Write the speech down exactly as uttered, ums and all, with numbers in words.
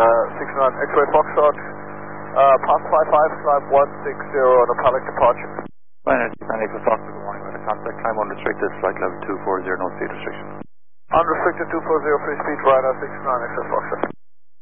six nine X-ray Foxtrot, uh, pass five five, climb one six zero on a public departure. Liner six nine X-ray Foxtrot, good morning, with a contact climb unrestricted, flight level two four zero, no speed restriction. Unrestricted two four zero, free speed, Ryder six nine X-ray Foxtrot.